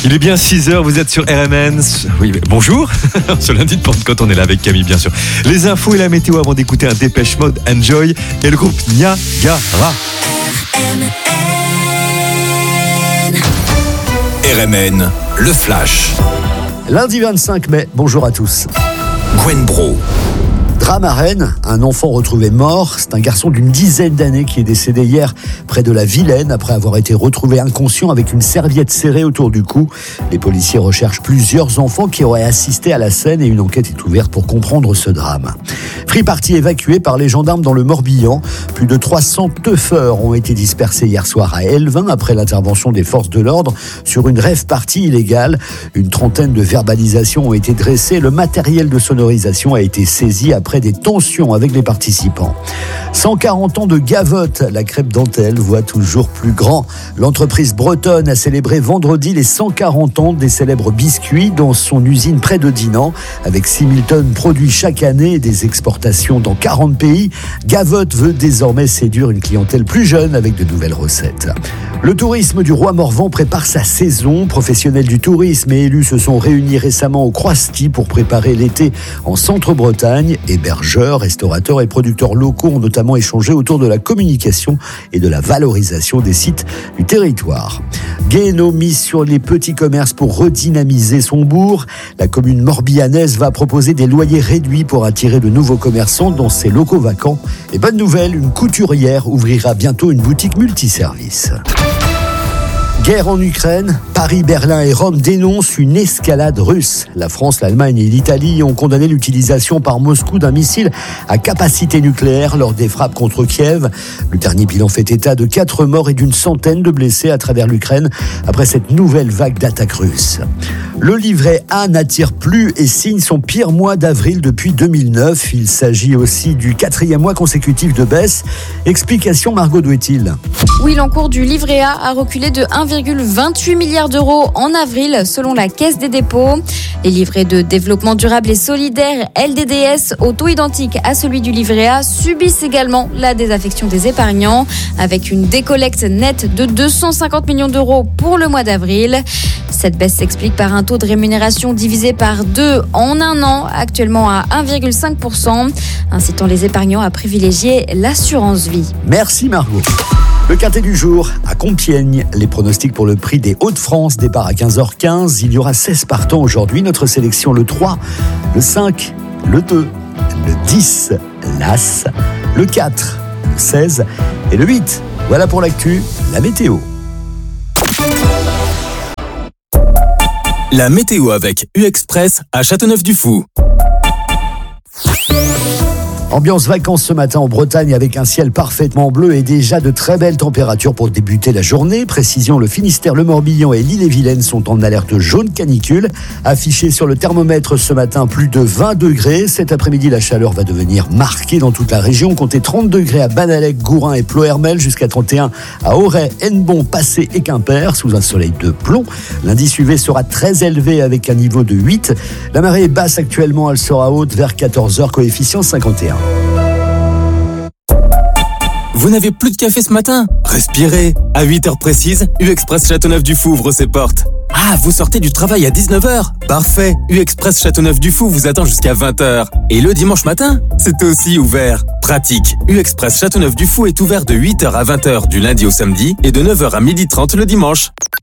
Il est bien 6h, vous êtes sur RMN. Oui, bonjour. Ce lundi de Pentecôte, on est là avec Camille, bien sûr. Les infos et la météo avant d'écouter un Dépêche Mode, Enjoy et le groupe Niagara. RMN, le flash. Lundi 25 mai, bonjour à tous. Gwen Bro. Drame à Rennes, un enfant retrouvé mort. C'est un garçon d'une dizaine d'années qui est décédé hier près de la Vilaine après avoir été retrouvé inconscient avec une serviette serrée autour du cou. Les policiers recherchent plusieurs enfants qui auraient assisté à la scène et une enquête est ouverte pour comprendre ce drame. Free Party évacué par les gendarmes dans le Morbihan. Plus de 300 teufeurs ont été dispersés hier soir à Elvin après l'intervention des forces de l'ordre sur une rave party illégale. Une trentaine de verbalisations ont été dressées. Le matériel de sonorisation a été saisi après des tensions avec les participants. 140 ans de Gavotte, la crêpe dentelle voit toujours plus grand. L'entreprise bretonne a célébré vendredi les 140 ans des célèbres biscuits dans son usine près de Dinan. Avec 6000 tonnes produits chaque année et des exportations dans 40 pays, Gavotte veut désormais séduire une clientèle plus jeune avec de nouvelles recettes. Le tourisme du Roi Morvan prépare sa saison. Professionnels du tourisme et élus se sont réunis récemment au Croisty pour préparer l'été en Centre-Bretagne. Hébergeurs, restaurateurs et producteurs locaux ont notamment échangé autour de la communication et de la valorisation des sites du territoire. Guéhenno mise sur les petits commerces pour redynamiser son bourg. La commune morbihanaise va proposer des loyers réduits pour attirer de nouveaux commerçants dans ses locaux vacants. Et bonne nouvelle, une couturière ouvrira bientôt une boutique multiservice. Guerre en Ukraine, Paris, Berlin et Rome dénoncent une escalade russe. La France, l'Allemagne et l'Italie ont condamné l'utilisation par Moscou d'un missile à capacité nucléaire lors des frappes contre Kiev. Le dernier bilan fait état de 4 morts et d'une centaine de blessés à travers l'Ukraine après cette nouvelle vague d'attaques russes. Le livret A n'attire plus et signe son pire mois d'avril depuis 2009. Il s'agit aussi du 4e mois consécutif de baisse. Explication Margot Douetil. Oui, l'encours du livret A a reculé de 1,28 milliard d'euros en avril, selon la Caisse des dépôts. Les livrets de développement durable et solidaire, LDDS, au taux identique à celui du livret A, subissent également la désaffection des épargnants, avec une décollecte nette de 250 millions d'euros pour le mois d'avril. Cette baisse s'explique par un taux de rémunération divisé par 2 en un an, actuellement à 1,5%, incitant les épargnants à privilégier l'assurance vie. Merci Margot. Le quintet du jour, à Compiègne. Les pronostics pour le prix des Hauts-de-France, départ à 15h15. Il y aura 16 partants aujourd'hui. Notre sélection, le 3, le 5, le 2, le 10, l'As, le 4, le 16 et le 8. Voilà pour l'actu, la météo. La météo avec U-Express à Châteauneuf-du-Fou. Ambiance vacances ce matin en Bretagne avec un ciel parfaitement bleu et déjà de très belles températures pour débuter la journée. Précision, le Finistère, le Morbihan et l'Ille-et-Vilaine sont en alerte jaune canicule. Affiché sur le thermomètre ce matin, plus de 20 degrés. Cet après-midi, la chaleur va devenir marquée dans toute la région. Comptez 30 degrés à Banalec, Gourin et Ploërmel, jusqu'à 31 à Auray, Hennebont, Passé et Quimper, sous un soleil de plomb. L'indice UV sera très élevé avec un niveau de 8. La marée est basse actuellement, elle sera haute vers 14h, coefficient 51. Vous n'avez plus de café ce matin ? Respirez. À 8h précises, U-Express Châteauneuf-du-Fou ouvre ses portes. Ah, vous sortez du travail à 19h ? Parfait. U-Express Châteauneuf-du-Fou vous attend jusqu'à 20h. Et le dimanche matin, c'est aussi ouvert. Pratique. U-Express Châteauneuf-du-Fou est ouvert de 8h à 20h du lundi au samedi et de 9h à 12h30 le dimanche.